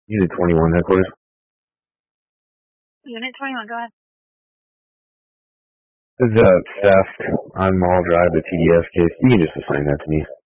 Unit 21 headquarters. Unit 21, go ahead. This is theft on Mall Drive, the TDS case. You can just assign that to me.